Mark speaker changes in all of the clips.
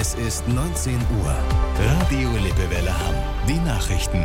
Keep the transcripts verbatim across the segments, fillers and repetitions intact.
Speaker 1: Es ist neunzehn Uhr. Radio Lippewelle Hamm. Die Nachrichten.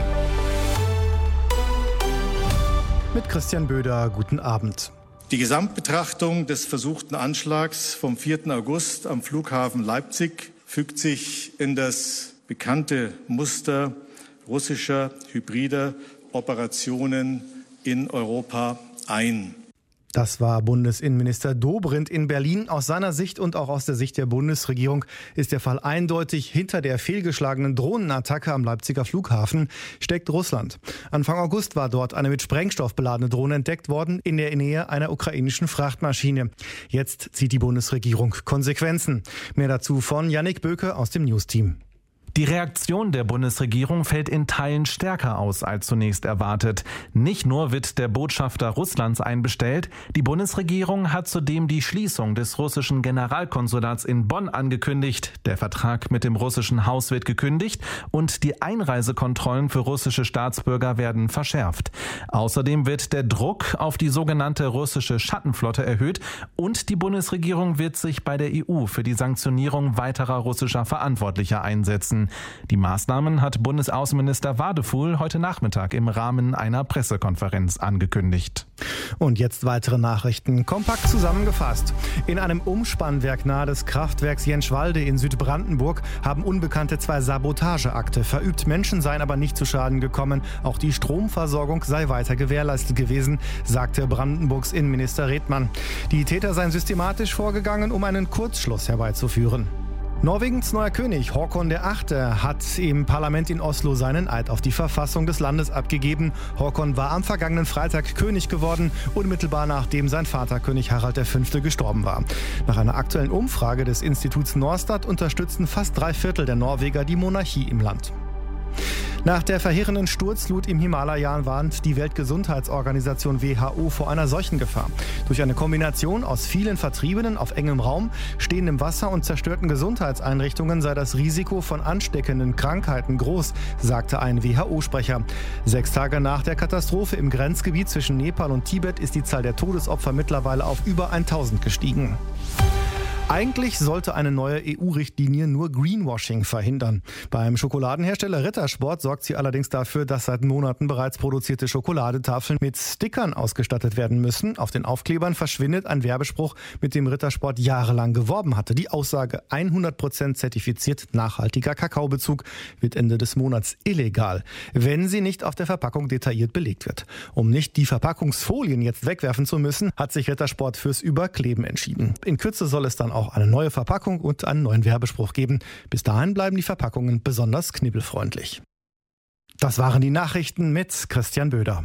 Speaker 2: Mit Christian Böder, guten Abend.
Speaker 3: Die Gesamtbetrachtung des versuchten Anschlags vom vierten August am Flughafen Leipzig fügt sich in das bekannte Muster russischer hybrider Operationen in Europa ein.
Speaker 2: Das war Bundesinnenminister Dobrindt in Berlin. Aus seiner Sicht und auch aus der Sicht der Bundesregierung ist der Fall eindeutig. Hinter der fehlgeschlagenen Drohnenattacke am Leipziger Flughafen steckt Russland. Anfang August war dort eine mit Sprengstoff beladene Drohne entdeckt worden in der Nähe einer ukrainischen Frachtmaschine. Jetzt zieht die Bundesregierung Konsequenzen. Mehr dazu von Yannick Böke aus dem News-Team.
Speaker 4: Die Reaktion der Bundesregierung fällt in Teilen stärker aus als zunächst erwartet. Nicht nur wird der Botschafter Russlands einbestellt, die Bundesregierung hat zudem die Schließung des russischen Generalkonsulats in Bonn angekündigt. Der Vertrag mit dem russischen Haus wird gekündigt und die Einreisekontrollen für russische Staatsbürger werden verschärft. Außerdem wird der Druck auf die sogenannte russische Schattenflotte erhöht und die Bundesregierung wird sich bei der E U für die Sanktionierung weiterer russischer Verantwortlicher einsetzen. Die Maßnahmen hat Bundesaußenminister Wadefuhl heute Nachmittag im Rahmen einer Pressekonferenz angekündigt.
Speaker 2: Und jetzt weitere Nachrichten. Kompakt zusammengefasst. In einem Umspannwerk nahe des Kraftwerks Jenschwalde in Südbrandenburg haben Unbekannte zwei Sabotageakte verübt. Menschen seien aber nicht zu Schaden gekommen. Auch die Stromversorgung sei weiter gewährleistet gewesen, sagte Brandenburgs Innenminister Redmann. Die Täter seien systematisch vorgegangen, um einen Kurzschluss herbeizuführen. Norwegens neuer König Håkon der Achte hat im Parlament in Oslo seinen Eid auf die Verfassung des Landes abgegeben. Håkon war am vergangenen Freitag König geworden, unmittelbar nachdem sein Vater König Harald der Fünfte gestorben war. Nach einer aktuellen Umfrage des Instituts Norstat unterstützen fast drei Viertel der Norweger die Monarchie im Land. Nach der verheerenden Sturzflut im Himalaya warnt die Weltgesundheitsorganisation W H O vor einer Seuchengefahr. Durch eine Kombination aus vielen Vertriebenen auf engem Raum, stehendem Wasser und zerstörten Gesundheitseinrichtungen sei das Risiko von ansteckenden Krankheiten groß, sagte ein W H O-Sprecher. Sechs Tage nach der Katastrophe im Grenzgebiet zwischen Nepal und Tibet ist die Zahl der Todesopfer mittlerweile auf über tausend gestiegen. Eigentlich sollte eine neue E U-Richtlinie nur Greenwashing verhindern. Beim Schokoladenhersteller Rittersport sorgt sie allerdings dafür, dass seit Monaten bereits produzierte Schokoladetafeln mit Stickern ausgestattet werden müssen. Auf den Aufklebern verschwindet ein Werbespruch, mit dem Rittersport jahrelang geworben hatte. Die Aussage hundert Prozent zertifiziert nachhaltiger Kakaobezug wird Ende des Monats illegal, wenn sie nicht auf der Verpackung detailliert belegt wird. Um nicht die Verpackungsfolien jetzt wegwerfen zu müssen, hat sich Rittersport fürs Überkleben entschieden. In Kürze soll es dann auch eine neue Verpackung und einen neuen Werbespruch geben. Bis dahin bleiben die Verpackungen besonders knibbelfreundlich. Das waren die Nachrichten mit Christian Böder.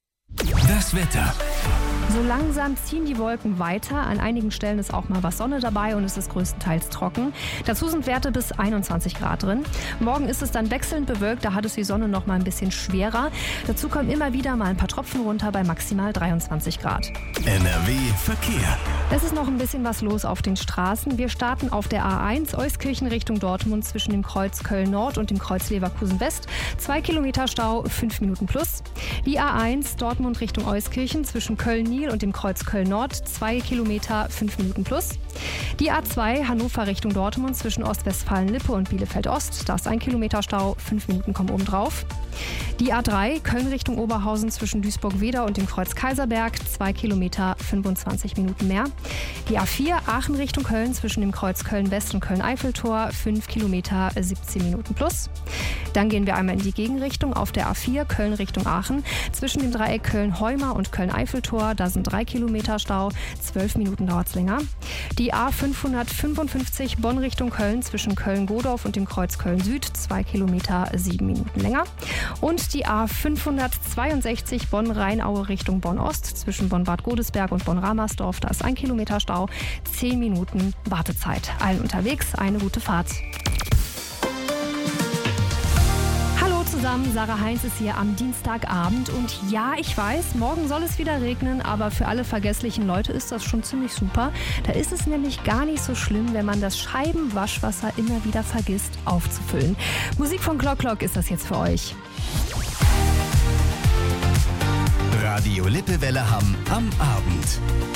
Speaker 1: Das Wetter.
Speaker 5: So langsam ziehen die Wolken weiter. An einigen Stellen ist auch mal was Sonne dabei und es ist größtenteils trocken. Dazu sind Werte bis einundzwanzig Grad drin. Morgen ist es dann wechselnd bewölkt, da hat es die Sonne noch mal ein bisschen schwerer. Dazu kommen immer wieder mal ein paar Tropfen runter bei maximal dreiundzwanzig Grad.
Speaker 1: N R W Verkehr.
Speaker 5: Es ist noch ein bisschen was los auf den Straßen. Wir starten auf der A eins Euskirchen Richtung Dortmund zwischen dem Kreuz Köln-Nord und dem Kreuz Leverkusen-West. Zwei Kilometer Stau, fünf Minuten plus. Die A eins Dortmund Richtung Euskirchen zwischen Köln-Nil und dem Kreuz Köln-Nord, zwei Kilometer, fünf Minuten plus. Die A zwei Hannover Richtung Dortmund zwischen Ostwestfalen-Lippe und Bielefeld-Ost, da ist ein Kilometer Stau, fünf Minuten kommen oben drauf. Die A drei Köln Richtung Oberhausen zwischen Duisburg-Wedau und dem Kreuz Kaiserberg, zwei Kilometer, fünfundzwanzig Minuten mehr. Die A vier Aachen Richtung Köln zwischen dem Kreuz Köln-West und Köln-Eiffeltor, fünf Kilometer, siebzehn Minuten plus. Dann gehen wir einmal in die Gegenrichtung auf der A vier Köln Richtung Aachen zwischen dem Dreieck Köln-Heuma und Köln-Eiffeltor, da sind drei Kilometer Stau, zwölf Minuten dauert es länger. Die A fünfhundertfünfundfünfzig Bonn Richtung Köln zwischen Köln-Godorf und dem Kreuz Köln-Süd, zwei Kilometer, sieben Minuten länger. Und die A fünfhundertzweiundsechzig Bonn-Rheinaue Richtung Bonn-Ost zwischen Bonn-Bad Godesberg und Bonn-Ramersdorf, da ist ein Kilometer Stau, zehn Minuten Wartezeit. Allen unterwegs eine gute Fahrt. Zusammen, Sarah Heinz ist hier am Dienstagabend und ja, ich weiß, morgen soll es wieder regnen, aber für alle vergesslichen Leute ist das schon ziemlich super. Da ist es nämlich gar nicht so schlimm, wenn man das Scheibenwaschwasser immer wieder vergisst aufzufüllen. Musik von Clock Clock ist das jetzt für euch.
Speaker 1: Radio Lippewelle Hamm am Abend.